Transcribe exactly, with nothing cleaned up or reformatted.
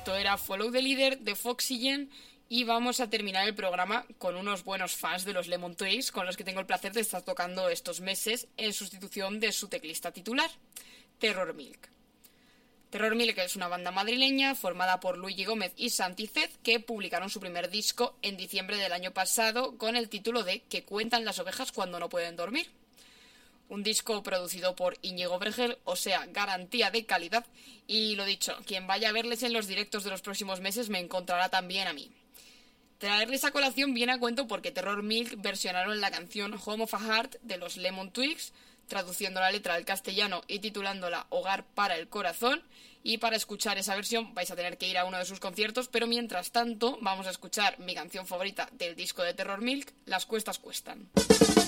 esto era Follow the Leader de Foxygen y vamos a terminar el programa con unos buenos fans de los Lemon Twigs con los que tengo el placer de estar tocando estos meses en sustitución de su teclista titular, Terror Milk. Terror Milk es una banda madrileña formada por Luigi Gómez y Santi Zed que publicaron su primer disco en diciembre del año pasado con el título de Que cuentan las ovejas cuando no pueden dormir. Un disco producido por Íñigo Bregel, o sea, garantía de calidad. Y lo dicho, quien vaya a verles en los directos de los próximos meses me encontrará también a mí. Traerles a colación viene a cuento porque Terror Milk versionaron la canción Home of a Heart de los Lemon Twigs, traduciendo la letra al castellano y titulándola Hogar para el Corazón. Y para escuchar esa versión vais a tener que ir a uno de sus conciertos, pero mientras tanto vamos a escuchar mi canción favorita del disco de Terror Milk, Las cuestas cuestan.